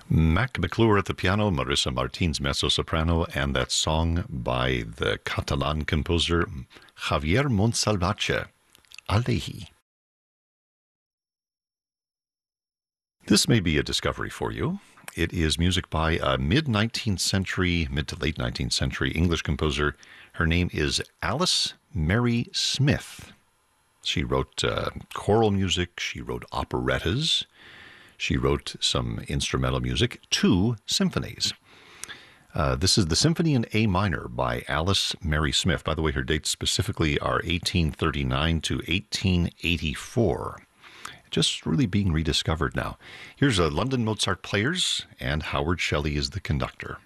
Mac McClure at the piano, Marissa Martins mezzo-soprano, and that song by the Catalan composer Javier Montsalvatge, Alehi. This may be a discovery for you. It is music by a mid to late 19th century English composer. Her name is Alice Mary Smith. She wrote choral music, she wrote operettas, she wrote some instrumental music, 2 symphonies. This is the Symphony in A minor by Alice Mary Smith. By the way, her dates specifically are 1839 to 1884. Just really being rediscovered now. Here's London Mozart Players, and Howard Shelley is the conductor.